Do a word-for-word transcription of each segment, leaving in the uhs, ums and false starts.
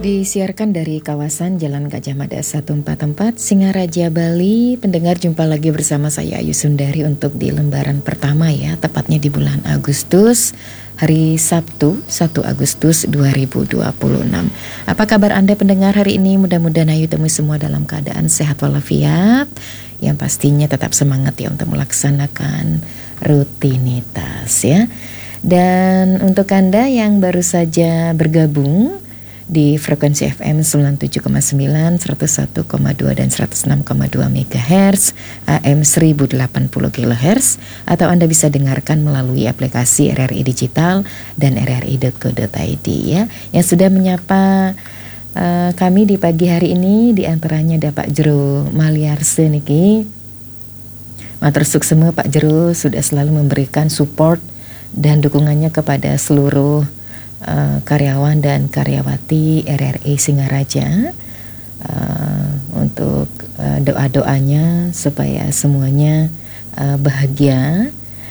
Disiarkan dari kawasan Jalan Gajah Mada seratus empat puluh empat, Singaraja, Bali. Pendengar, jumpa lagi bersama saya Ayu Sundari untuk di lembaran pertama ya, tepatnya di bulan Agustus, hari Sabtu satu Agustus dua ribu dua puluh enam. Apa kabar Anda pendengar hari ini? Mudah-mudahan Ayu temui semua dalam keadaan sehat walafiat, yang pastinya tetap semangat ya untuk melaksanakan rutinitas ya. Dan untuk Anda yang baru saja bergabung di frekuensi F M sembilan puluh tujuh koma sembilan, seratus satu koma dua dan seratus enam koma dua megahertz, A M seribu delapan puluh kilohertz, atau Anda bisa dengarkan melalui aplikasi R R I Digital dan r r i dot co dot i d ya. Yang sudah menyapa uh, kami di pagi hari ini di antaranya ada Pak Jero Maliarse niki. Matur suksema Pak Jero sudah selalu memberikan support dan dukungannya kepada seluruh Uh, karyawan dan karyawati R R I Singaraja uh, untuk uh, doa-doanya supaya semuanya uh, bahagia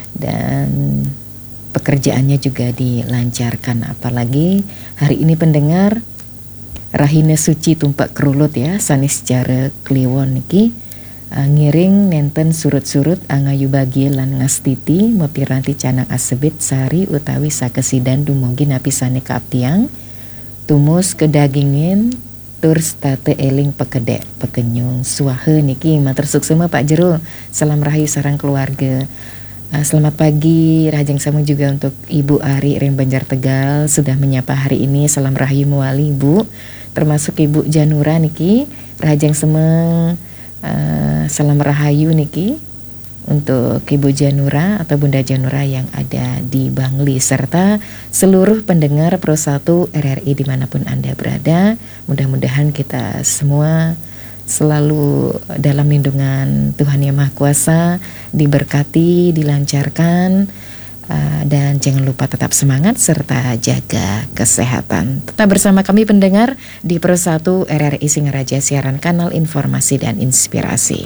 dan pekerjaannya juga dilancarkan. Apalagi hari ini pendengar Rahina Suci Tumpak Kerulut ya, sanis secara kliwon niki uh, ngiring nenten surut-surut angayu bagi lan ngastiti mepiranti canang asebit sari utawi sakesidan dumugi napisane kaaptiang tumus kedagingin tur state eling pekedek pekenyung suahe niki matur suksema Pak Jero. Salam rahayu sareng keluarga. Uh, selamat pagi Rajang Samu juga untuk Ibu Ari Rem Banjar Tegal sudah menyapa hari ini. Salam rahayu mewali Ibu, termasuk Ibu Janura niki Rajang Semeng. Uh, salam rahayu niki untuk Ibu Janura atau Bunda Janura yang ada di Bangli serta seluruh pendengar Pro satu R R I dimanapun Anda berada. Mudah-mudahan kita semua selalu dalam lindungan Tuhan Yang Maha Kuasa, diberkati, dilancarkan, uh, dan jangan lupa tetap semangat serta jaga kesehatan. Tetap bersama kami pendengar di Pro satu R R I Singaraja, siaran kanal informasi dan inspirasi.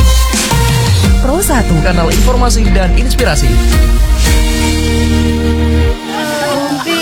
Pro satu, kanal informasi dan inspirasi.